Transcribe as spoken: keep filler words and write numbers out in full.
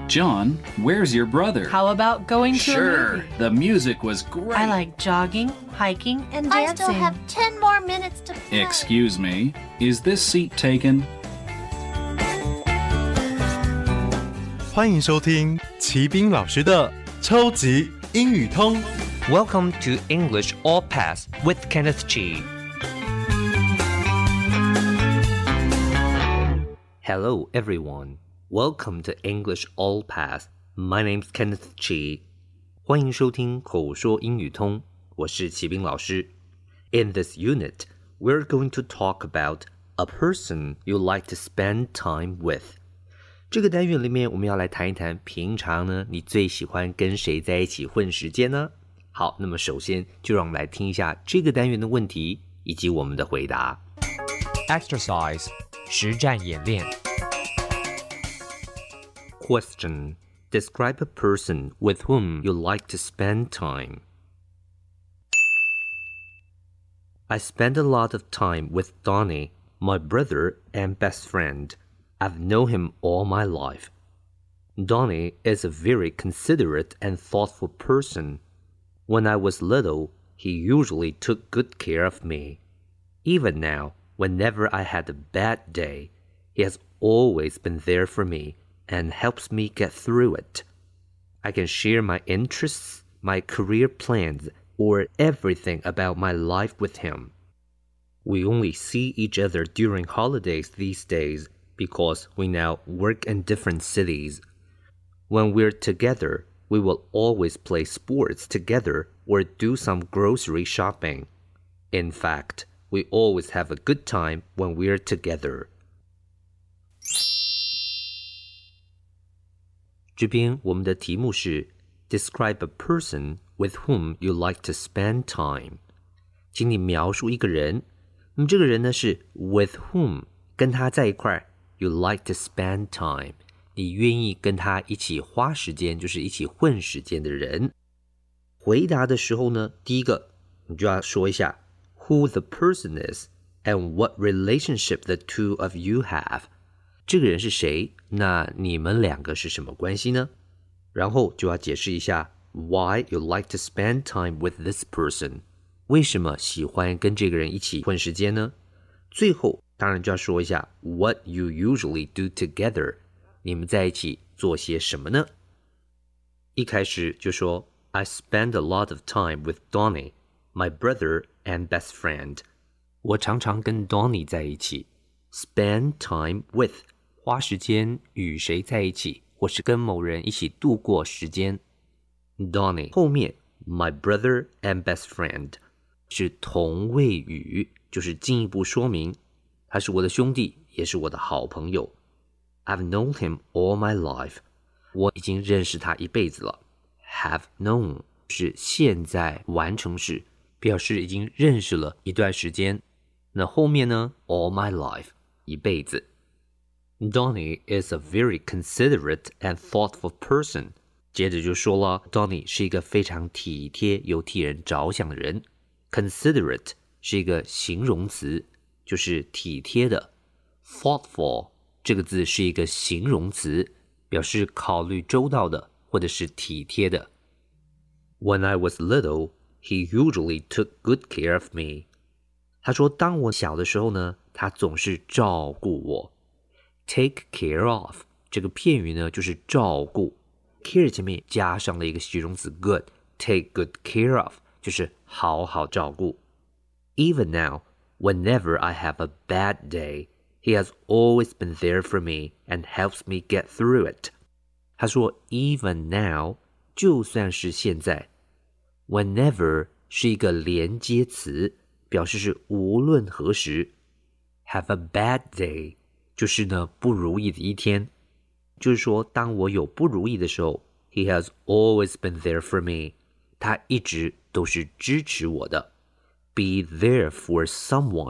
John, where's your brother? How about going to Sure, a movie? the music was great. I like jogging, hiking, and dancing. I still have ten more minutes to play. Excuse me, is this seat taken? 欢迎收听齐斌老师的超级英语通。 Welcome to English All Pass with Kenneth Chi. Hello, everyone. Welcome to English All Pass. My name's Kenneth Chi. 欢迎收听口说英语通，我是齐斌老师。In this unit, we're going to talk about a person you like to spend time with. 这个单元里面，我们要来谈一谈，平常呢，你最喜欢跟谁在一起混时间呢？好，那么首先就让我们来听一下这个单元的问题以及我们的回答。Exercise 实战演练。Question: Describe a person with whom you like to spend time. I spend a lot of time with Donnie, my brother and best friend. I've known him all my life. Donnie is a very considerate and thoughtful person. When I was little, he usually took good care of me. Even now, whenever I had a bad day, he has always been there for me and helps me get through it. I can share my interests, my career plans, or everything about my life with him. We only see each other during holidays these days because we now work in different cities. When we're together, we will always play sports together or do some grocery shopping. In fact, we always have a good time when we're together. 这边我们的题目是 Describe a person with whom you like to spend time. 请你描述一个人，那么这个人呢是 with whom 跟他在一块You like to spend time. 你愿意跟他一起花时间，就是一起混时间的人。回答的时候呢，第一个你就要说一下 who the person is and what relationship the two of you have. 这个人是谁？那你们两个是什么关系呢？然后就要解释一下 why you like to spend time with this person. 为什么喜欢跟这个人一起混时间呢？最后当然就要说一下 what you usually do together. 你们在一起做些什么呢？一开始就说 I spend a lot of time with Donnie, my brother and best friend. 我常常跟 Donnie 在一起。Spend time with 花时间与谁在一起，或是跟某人一起度过时间。Donnie 后面 my brother and best friend 是同位语，就是进一步说明他是我的兄弟，也是我的好朋友。I've known him all my life. 我已经认识他一辈子了。Have known 是现在完成时，表示已经认识了一段时间。那后面呢 all my life 一辈子。Donnie is a very considerate and thoughtful person. 接着就说了 Donnie 是一个非常体贴又替人着想的人。Considerate 是一个形容词，就是体贴的。Thoughtful 这个字是一个形容词，表示考虑周到的或者是体贴的。When I was little, he usually took good care of me. 他说当我小的时候呢，他总是照顾我。Take care of 这个片语呢就是照顾， care 前面加上了一个形容词 good. Take good care of 就是好好照顾。Even now, whenever I have a bad day, he has always been there for me and helps me get through it. 他说 even now 就算是现在， whenever 是一个连接词，表示是无论何时。Have a bad day 就是呢不如意的一天，就是说当我有不如意的时候 he has always been there for me. 他一直都是支持我的。Be there for someone